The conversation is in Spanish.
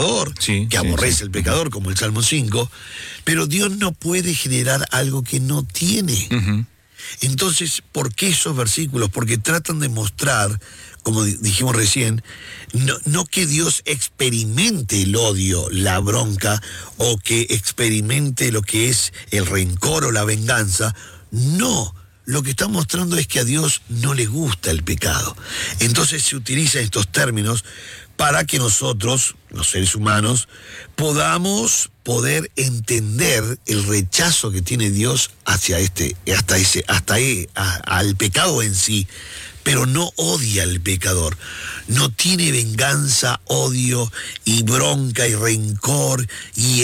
pecador, que aborrece el pecador, como el Salmo 5, pero Dios no puede generar algo que no tiene. Entonces, ¿por qué esos versículos? Porque tratan de mostrar, como dijimos recién, no que Dios experimente el odio, la bronca, o que experimente lo que es el rencor o la venganza. No, lo que está mostrando es que a Dios no le gusta el pecado. Entonces se utilizan estos términos para que nosotros, los seres humanos, podamos poder entender el rechazo que tiene Dios hacia al pecado en sí, pero no odia al pecador, no tiene venganza, odio y bronca y rencor y